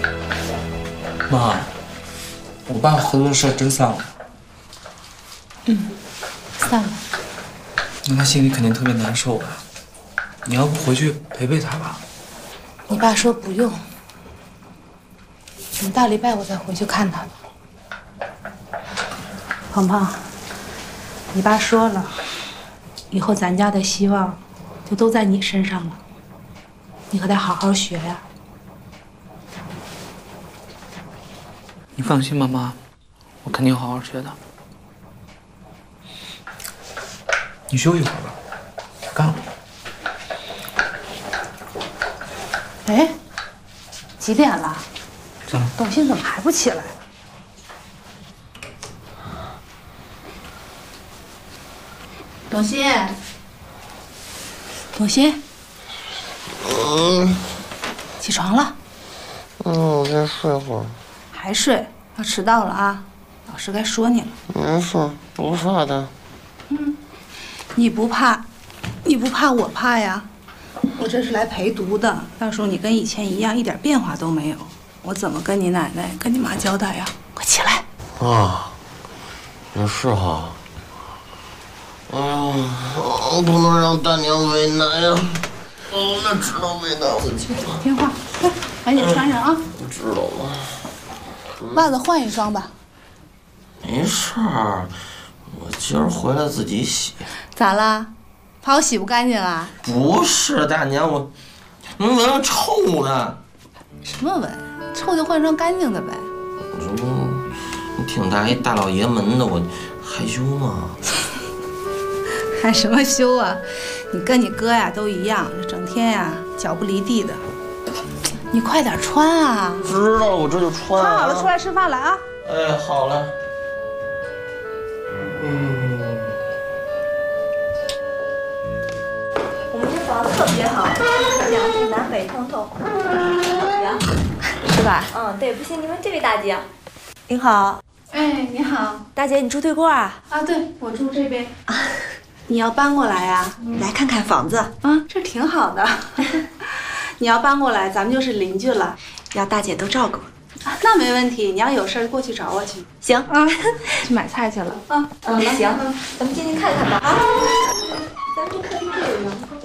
妈，我爸和乐事真散了。 散了。 那他心里肯定特别难受吧？你要不回去陪陪他吧？ 你爸说不用，等大礼拜我再回去看他吧。鹏鹏，你爸说了，以后咱家的希望就都在你身上了，你可得好好学呀。 你放心吧，妈，我肯定好好学的。你休息会儿吧，干了。 哎，几点了？ 咋了？ 董卿怎么还不起来？董卿，董卿，起床了。 我再睡会儿。 还睡？要迟到了啊！老师该说你了。 没事，不怕的。 你不怕，你不怕，我怕呀。我这是来陪读的，到时候你跟以前一样，一点变化都没有，我怎么跟你奶奶、跟你妈交代呀？快起来！ 啊，也是哈。哎呀，我不能让大娘为难呀。那知道为难我去了。 听话，快，赶紧穿上啊！ 我知道了。 袜子换一双吧。 没事儿，我今儿回来自己洗。 咋啦？怕我洗不干净啊？ 不是大娘，我闻着臭的。 什么闻？臭就换双干净的呗。 这不，你挺大一大老爷们的，我害羞吗？ 害什么羞啊？你跟你哥呀都一样，整天呀脚不离地的。你快点穿啊！ 知道，我这就穿。 穿好了出来吃饭了啊！ 哎，好了。 我们这房特别好，这家是南北通透， 是吧？ 对，不信你问这位大姐。您好， 哎，你好。 大姐，你住对过啊？ 啊，对，我住这边。你要搬过来呀？ 来看看房子。 啊，这挺好的。你要搬过来，咱们就是邻居了。 要大姐都照顾。 那没问题，你要有事过去找我去。 行啊，去买菜去了啊。 行，咱们进去看看吧。啊，咱这客厅就有阳光。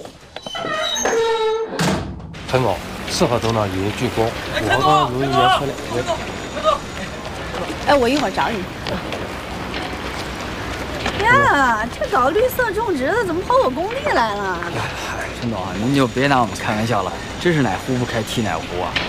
陈总，4号钟呢有一鞠躬，5号钟有一言和2位。 哎，我一会儿找你。 呀，这搞绿色种植的怎么跑我工地来了？ 陈总啊，您就别拿我们开玩笑了，真是哪壶不开提哪壶啊！